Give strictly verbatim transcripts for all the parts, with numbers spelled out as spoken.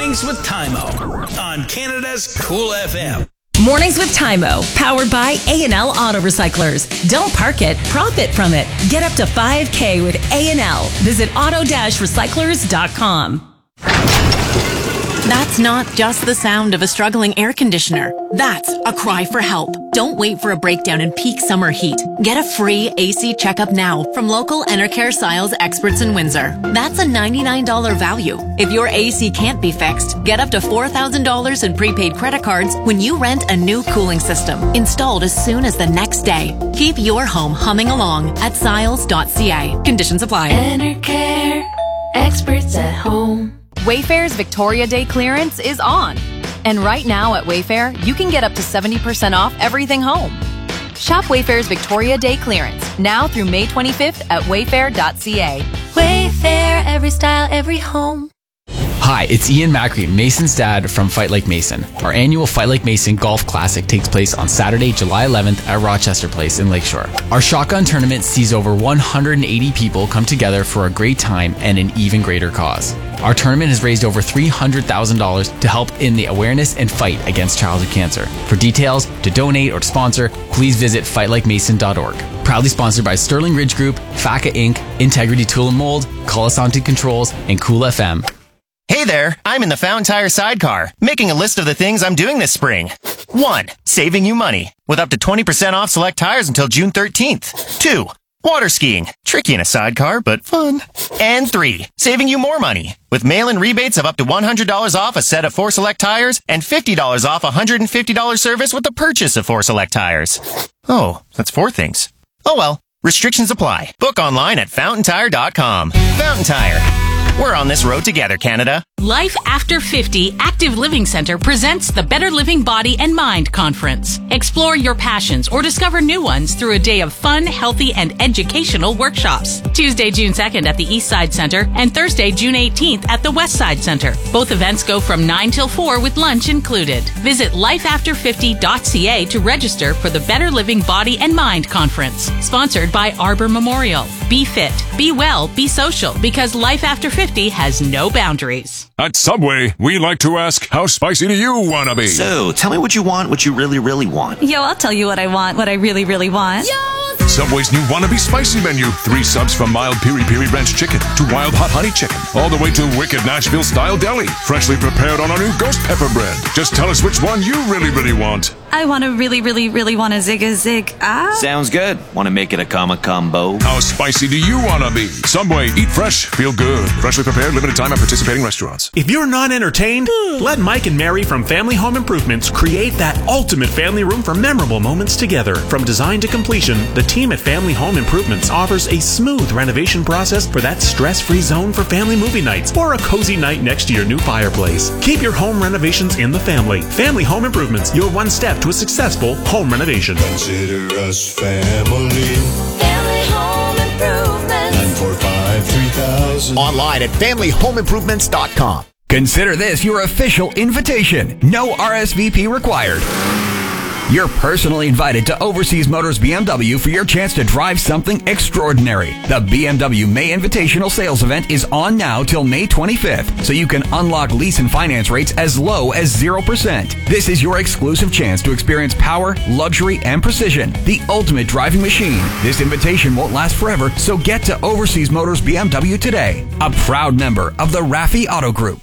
Mornings with Tymo on Canada's Cool F M. Mornings with Tymo, powered by A and L Auto Recyclers. Don't park it, profit from it. Get up to five K with A and L. Visit auto dash recyclers dot com. That's not just the sound of a struggling air conditioner. That's a cry for help. Don't wait for a breakdown in peak summer heat. Get a free A C checkup now from local Enercare Siles experts in Windsor. That's a ninety-nine dollars value. If your A C can't be fixed, get up to four thousand dollars in prepaid credit cards when you rent a new cooling system, installed as soon as the next day. Keep your home humming along at siles dot c a. Conditions apply. Enercare, experts at home. Wayfair's Victoria Day clearance is on. And right now at Wayfair, you can get up to seventy percent off everything home. Shop Wayfair's Victoria Day clearance now through May twenty-fifth at wayfair dot c a. Wayfair, every style, every home. Hi, it's Ian Macri, Mason's dad from Fight Like Mason. Our annual Fight Like Mason Golf Classic takes place on Saturday, July eleventh at Rochester Place in Lakeshore. Our shotgun tournament sees over one hundred eighty people come together for a great time and an even greater cause. Our tournament has raised over three hundred thousand dollars to help in the awareness and fight against childhood cancer. For details, to donate or to sponsor, please visit fight like mason dot org. Proudly sponsored by Sterling Ridge Group, F A C A Incorporated, Integrity Tool and Mold, Colasanti Controls, and Cool F M. Hey there, I'm in the Fountain Tire sidecar, making a list of the things I'm doing this spring. One, saving you money, with up to twenty percent off select tires until June thirteenth. Two, water skiing, tricky in a sidecar, but fun. And three, saving you more money, with mail-in rebates of up to one hundred dollars off a set of four select tires and fifty dollars off a one hundred fifty dollars service with the purchase of four select tires. Oh, that's four things. Oh well, restrictions apply. Book online at fountain tire dot com. Fountain Tire. We're on this road together, Canada. Life After fifty Active Living Center presents the Better Living Body and Mind Conference. Explore your passions or discover new ones through a day of fun, healthy, and educational workshops. Tuesday, June second at the East Side Center and Thursday, June eighteenth at the West Side Center. Both events go from nine till four with lunch included. Visit life after fifty dot c a to register for the Better Living Body and Mind Conference. Sponsored by Arbor Memorial. Be fit, be well, be social, because Life After fifty has no boundaries. At Subway, we like to ask, how spicy do you want to be? So, tell me what you want, what you really, really want. Yo, I'll tell you what I want, what I really, really want. Yo! Subway's new Wannabe Spicy menu. Three subs from mild piri-piri ranch chicken to wild hot honey chicken, all the way to wicked Nashville-style deli, freshly prepared on our new ghost pepper bread. Just tell us which one you really, really want. I want to really, really, really want a zig a zig. Ah. Sounds good. Want to make it a comma combo? How spicy do you want to be? Subway, eat fresh, feel good. Freshly prepared, limited time at participating restaurants. If you're not entertained, let Mike and Mary from Family Home Improvements create that ultimate family room for memorable moments together. From design to completion, the team at Family Home Improvements offers a smooth renovation process for that stress-free zone for family movie nights or a cozy night next to your new fireplace. Keep your home renovations in the family. Family Home Improvements, your one step to a successful home renovation. Consider us family. Family Home Improvements. nine four five, three thousand. Online at family home improvements dot com. Consider this your official invitation. No R S V P required. You're personally invited to Overseas Motors B M W for your chance to drive something extraordinary. The B M W May Invitational Sales Event is on now till May twenty-fifth, so you can unlock lease and finance rates as low as zero percent. This is your exclusive chance to experience power, luxury, and precision, the ultimate driving machine. This invitation won't last forever, so get to Overseas Motors B M W today. A proud member of the Raffi Auto Group.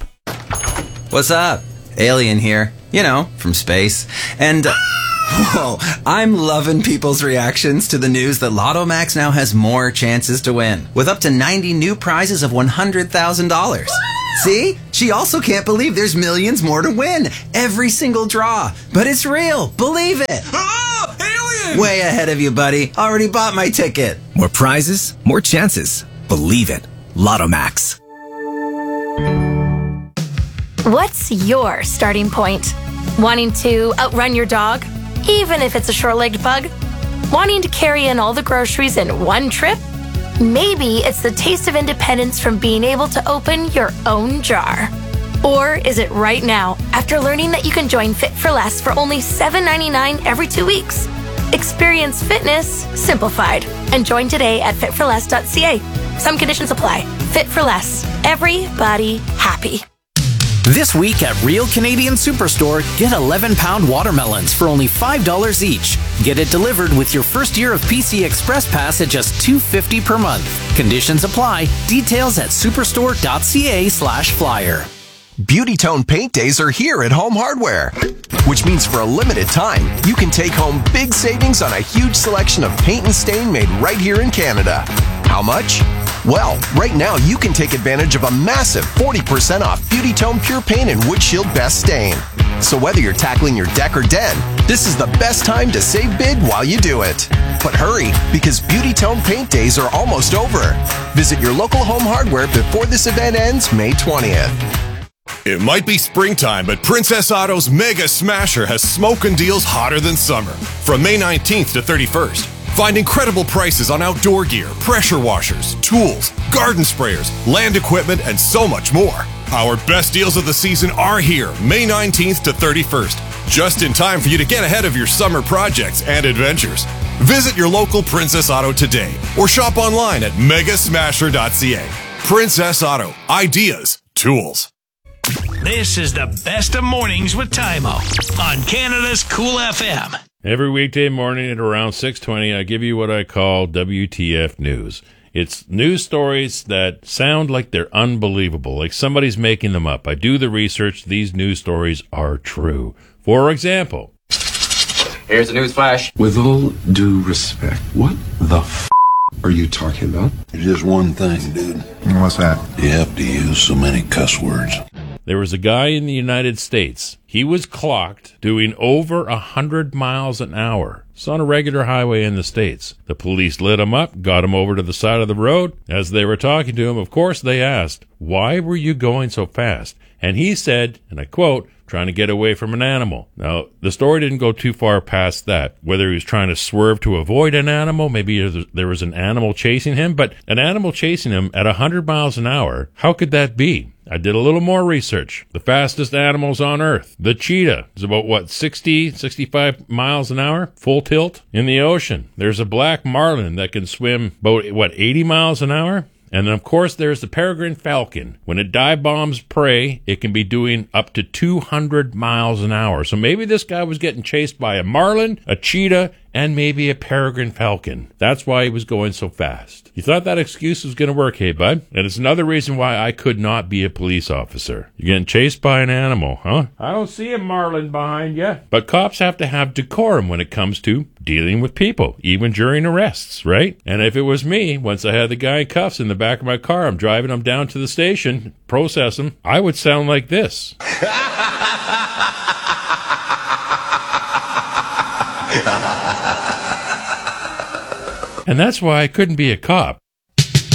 What's up? Alien here. You know, from space. And... Uh, Whoa, I'm loving people's reactions to the news that Lotto Max now has more chances to win, with up to ninety new prizes of one hundred thousand dollars. See? She also can't believe there's millions more to win, every single draw. But it's real, believe it. Oh, alien! Way ahead of you, buddy. Already bought my ticket. More prizes, more chances. Believe it. Lotto Max. What's your starting point? Wanting to outrun your dog? Even if it's a short-legged bug? Wanting to carry in all the groceries in one trip? Maybe it's the taste of independence from being able to open your own jar. Or is it right now, after learning that you can join Fit for Less for only seven ninety-nine every two weeks? Experience fitness simplified and join today at fit for less dot c a. Some conditions apply. Fit for Less. Everybody happy. This week at Real Canadian Superstore, get eleven pound watermelons for only five dollars each. Get it delivered with your first year of P C Express Pass at just two dollars and fifty cents per month. Conditions apply. Details at superstore.ca slash flyer. Beauty Tone Paint Days are here at Home Hardware, which means for a limited time, you can take home big savings on a huge selection of paint and stain made right here in Canada. How much? Well, right now you can take advantage of a massive forty percent off Beauty Tone Pure Paint and Wood Shield Best Stain. So whether you're tackling your deck or den, this is the best time to save big while you do it. But hurry, because Beauty Tone Paint Days are almost over. Visit your local Home Hardware before this event ends May twentieth. It might be springtime, but Princess Auto's Mega Smasher has smoking deals hotter than summer. From May nineteenth to thirty-first, find incredible prices on outdoor gear, pressure washers, tools, garden sprayers, land equipment, and so much more. Our best deals of the season are here, May nineteenth to thirty-first, just in time for you to get ahead of your summer projects and adventures. Visit your local Princess Auto today or shop online at mega smasher dot c a. Princess Auto. Ideas. Tools. This is the best of mornings with Tymo on Canada's Cool F M. Every weekday morning at around six twenty, I give you what I call W T F News. It's news stories that sound like they're unbelievable, like somebody's making them up. I do the research. These news stories are true. For example, here's a news flash. With all due respect, what the f*** are you talking about? Just one thing, dude. What's that? You have to use so many cuss words. There was a guy in the United States. He was clocked doing over a hundred miles an hour. It's on a regular highway in the States. The police lit him up, got him over to the side of the road. As they were talking to him, of course, they asked, "Why were you going so fast?" And he said, and I quote, "Trying to get away from an animal." Now, the story didn't go too far past that. Whether he was trying to swerve to avoid an animal, maybe there was an animal chasing him, but an animal chasing him at one hundred miles an hour, how could that be? I did a little more research. The fastest animals on Earth, the cheetah, is about, what, sixty, sixty-five miles an hour, full tilt? In the ocean, there's a black marlin that can swim about, what, eighty miles an hour? And then, of course, there's the peregrine falcon. When it dive bombs prey, it can be doing up to two hundred miles an hour. So maybe this guy was getting chased by a marlin, a cheetah, and maybe a peregrine falcon. That's why he was going so fast. You thought that excuse was going to work, hey, bud? And it's another reason why I could not be a police officer. You're getting chased by an animal, huh? I don't see a marlin behind you. But cops have to have decorum when it comes to dealing with people, even during arrests, right? And if it was me, once I had the guy in cuffs in the back of my car, I'm driving him down to the station, process him, I would sound like this. And that's why I couldn't be a cop.